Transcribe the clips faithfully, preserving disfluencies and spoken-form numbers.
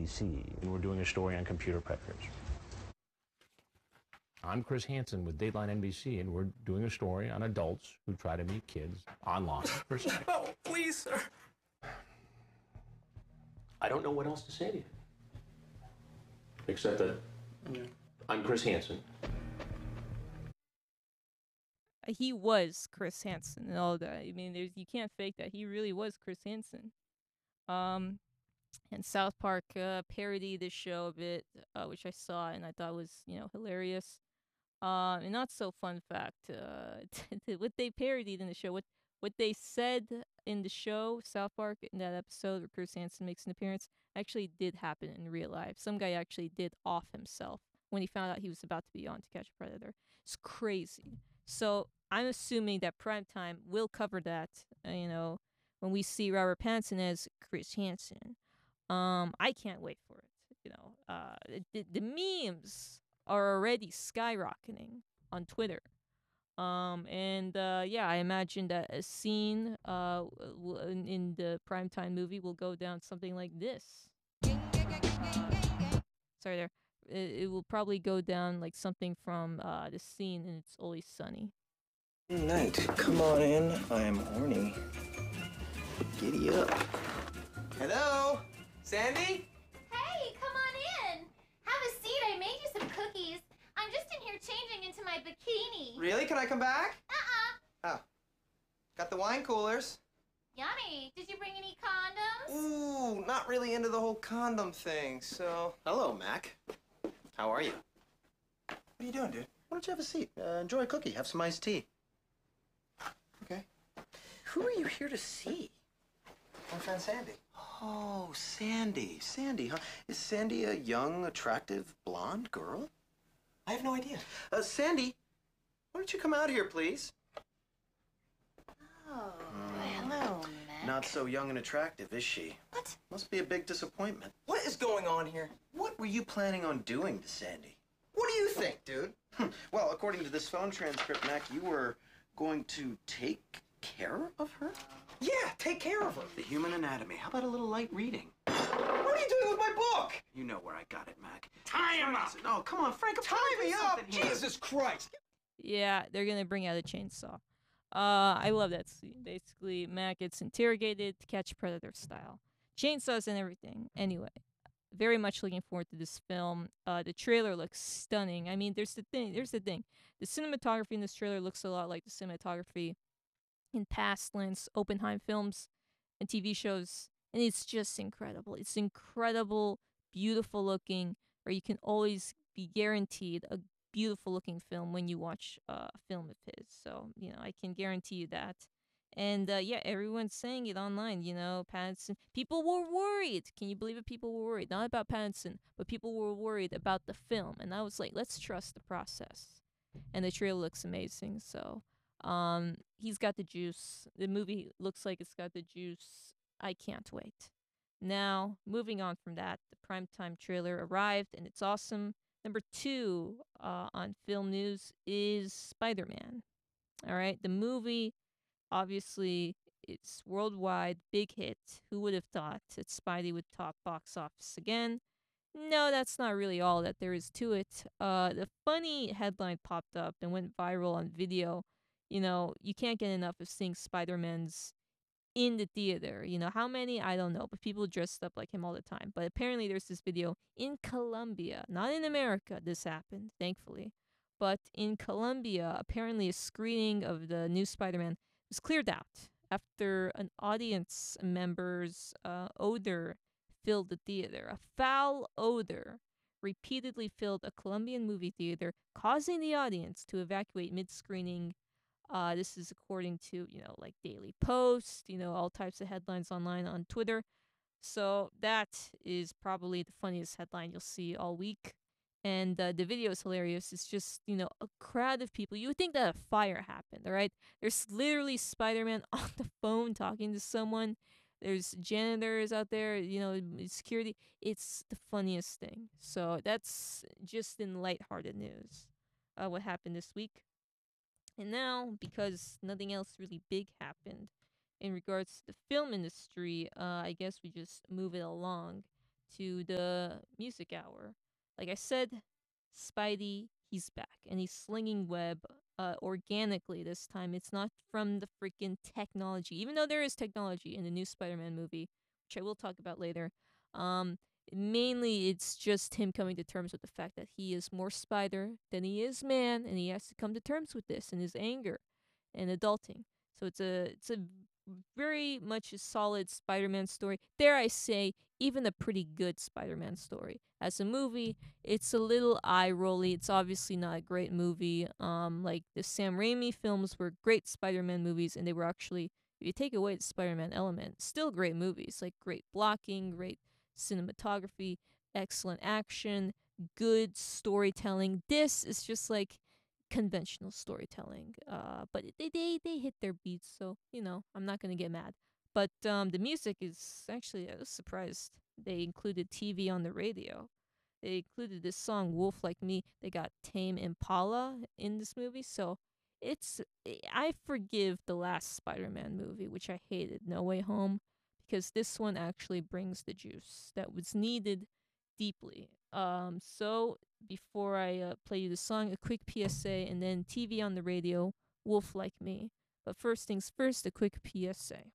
C, and we're doing a story on computer predators. I'm Chris Hansen with Dateline N B C, and we're doing a story on adults who try to meet kids online for sex. No, please, sir. I don't know what else to say to you. Except that yeah. I'm Chris Hansen. He was Chris Hansen and all that. I mean, there's you can't fake that. He really was Chris Hansen. Um, and South Park uh, parodied this show a bit, uh, which I saw and I thought was, you know, hilarious. Uh, and not so fun fact, uh, what they parodied in the show, what what they said in the show, South Park, in that episode where Chris Hansen makes an appearance, actually did happen in real life. Some guy actually did off himself when he found out he was about to be on To Catch a Predator. It's crazy. So I'm assuming that Primetime will cover that, uh, you know, when we see Robert Pattinson as Chris Hansen. Um, I can't wait for it. You know, uh, the, the memes are already skyrocketing on Twitter. Um, and uh, yeah, I imagine that a scene uh, in, in the Primetime movie will go down something like this. Sorry there. It, it will probably go down like something from uh, the scene in It's Always Sunny. Night, come on in. I am horny. Giddy up. Hello? Sandy? Hey, come on in. Have a seat. I made you some cookies. I'm just in here changing into my bikini. Really? Can I come back? Uh-uh. Oh. Got the wine coolers. Yummy. Did you bring any condoms? Ooh, not really into the whole condom thing, so... Hello, Mac. How are you? What are you doing, dude? Why don't you have a seat? Uh, enjoy a cookie. Have some iced tea. Okay. Who are you here to see? My friend Sandy. Oh, Sandy. Sandy, huh? Is Sandy a young, attractive, blonde girl? I have no idea. Uh, Sandy, why don't you come out here, please? Oh, hello, Mac. Not so young and attractive, is she? What? Must be a big disappointment. What is going on here? What were you planning on doing to Sandy? What do you think, dude? Well, according to this phone transcript, Mac, you were going to take care of her? Yeah, take care of her. The Human Anatomy. How about a little light reading? What are you doing with my book? You know where I got it, Mac. Tie him up! Oh, come on, Frank. I'm Tie trying to me do up! something here. Jesus Christ! Yeah, they're gonna bring out a chainsaw. Uh, I love that scene. Basically, Mac gets interrogated To Catch a Predator style. Chainsaws and everything. Anyway, very much looking forward to this film. Uh, the trailer looks stunning. I mean, there's the thing. There's the thing. The cinematography in this trailer looks a lot like the cinematography in past Lance Oppenheim films and T V shows, and it's just incredible. It's incredible, beautiful looking, where you can always be guaranteed a beautiful looking film when you watch uh, a film of his. So, you know, I can guarantee you that. And uh, yeah, everyone's saying it online, you know, Pattinson. People were worried. Can you believe it? People were worried. Not about Pattinson, but people were worried about the film. And I was like, let's trust the process. And the trailer looks amazing. So um, he's got the juice. The movie looks like it's got the juice. I can't wait. Now, moving on from that, the primetime trailer arrived, and it's awesome. Number two uh, on film news is Spider-Man. All right, the movie, obviously, it's worldwide, big hit. Who would have thought that Spidey would top box office again? No, that's not really all that there is to it. Uh, the funny headline popped up and went viral on video. You know, you can't get enough of seeing Spider-Man's in the theater. You know, how many? I don't know, but people dressed up like him all the time. But apparently there's this video in Colombia, not in America, this happened, thankfully. But in Colombia, apparently a screening of the new Spider-Man was cleared out after an audience member's uh, odor filled the theater. A foul odor repeatedly filled a Colombian movie theater, causing the audience to evacuate mid-screening. Uh, this is according to, you know, like Daily Post, you know, all types of headlines online on Twitter. So that is probably the funniest headline you'll see all week. And uh, the video is hilarious. It's just, you know, a crowd of people. You would think that a fire happened, all right? There's literally Spider-Man on the phone talking to someone. There's janitors out there, you know, security. It's the funniest thing. So that's just in lighthearted news, uh, what happened this week. And now, because nothing else really big happened in regards to the film industry, uh, I guess we just move it along to the music hour. Like I said, Spidey, he's back and he's slinging web uh, organically this time. It's not from the freaking technology, even though there is technology in the new Spider-Man movie, which I will talk about later. Um, mainly, it's just him coming to terms with the fact that he is more spider than he is man, and he has to come to terms with this and his anger and adulting. So it's a it's a very much a solid Spider-Man story. Dare I say, even a pretty good Spider-Man story. As a movie, it's a little eye-rolly. It's obviously not a great movie. Um, like the Sam Raimi films were great Spider-Man movies, and they were actually, if you take away the Spider-Man element, still great movies. Like great blocking, great cinematography, excellent action, good storytelling. This is just like conventional storytelling. Uh, but they they they hit their beats, so you know I'm not gonna get mad. But um, the music is actually I was surprised they included T V on the radio. They included this song "Wolf Like Me." They got Tame Impala in this movie, so it's I forgive the last Spider-Man movie, which I hated, No Way Home, because this one actually brings the juice that was needed deeply. Um, so before I uh, play you the song, a quick P S A, and then T V on the radio, Wolf Like Me. But first things first, a quick P S A.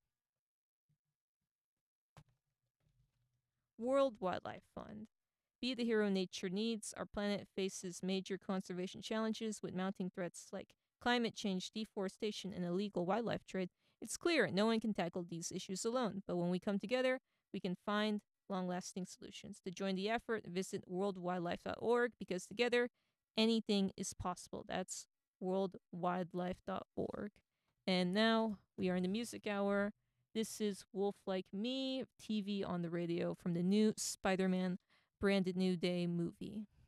World Wildlife Fund. Be the hero nature needs, our planet faces major conservation challenges with mounting threats like climate change, deforestation, and illegal wildlife trade. It's clear no one can tackle these issues alone, but when we come together, we can find long-lasting solutions. To join the effort, visit world wildlife dot org because together, anything is possible. That's world wildlife dot org. And now we are in the music hour. This is Wolf Like Me, T V on the radio from the new Spider-Man Branded New Day movie.